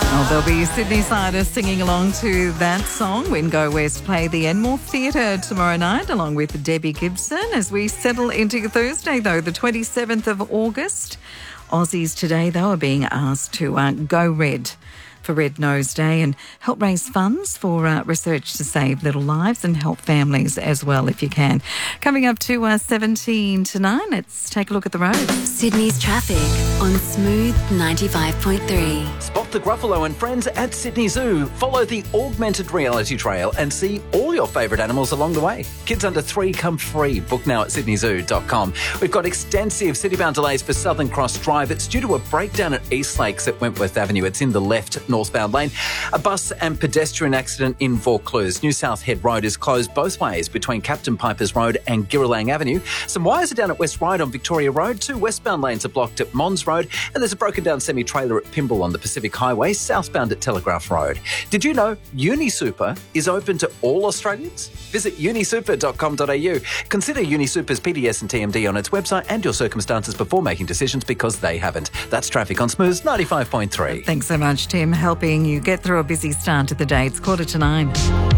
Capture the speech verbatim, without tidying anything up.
Oh, there'll be Sydney Siders singing along to that song when Go West play the Enmore Theatre tomorrow night along with Debbie Gibson. As we settle into Thursday, though, the twenty-seventh of August, Aussies today, though, are being asked to uh, go red for Red Nose Day and help raise funds for uh, research to save little lives and help families as well if you can. Coming up to uh, seventeen to nine, let's take a look at the roads. Sydney's traffic on Smooth ninety-five point three. Spot the Gruffalo and friends at Sydney Zoo. Follow the augmented reality trail and see all your favourite animals along the way. Kids under three come free. Book now at sydney zoo dot com. We've got extensive city-bound delays for Southern Cross Drive. It's due to a breakdown at East Lakes at Wentworth Avenue. It's in the left northbound lane. A bus and pedestrian accident in Vaucluse. New South Head Road is closed both ways between Captain Piper's Road and Girralang Avenue. Some wires are down at West Ryde on Victoria Road. Two westbound lanes are blocked at Mons Road. And there's a broken down semi-trailer at Pymble on the Pacific Highway, southbound at Telegraph Road. Did you know UniSuper is open to all Australians? Visit uni super dot com dot a u. Consider UniSuper's P D S and T M D on its website and your circumstances before making decisions because they haven't. That's traffic on Smooth ninety-five point three. Thanks so much, Tim, helping you get through a busy start to the day. It's quarter to nine.